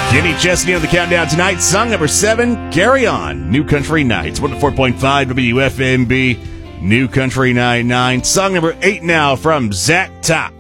Kenny Chesney on the countdown tonight. Song number 7, Carry On, New Country Nights. 104.5 WFMB, New Country 99. Song number 8 now from Zach Top.